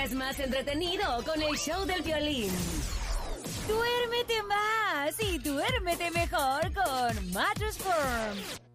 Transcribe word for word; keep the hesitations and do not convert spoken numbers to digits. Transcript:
días más entretenido con el show del violín. Duérmete más y duérmete mejor con Mattress Firm.